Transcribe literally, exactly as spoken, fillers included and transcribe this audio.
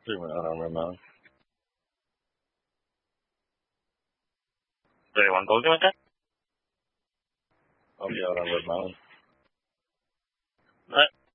Three minute on remote. Sorry, one call macam? Oh, yeah, on remote. Right.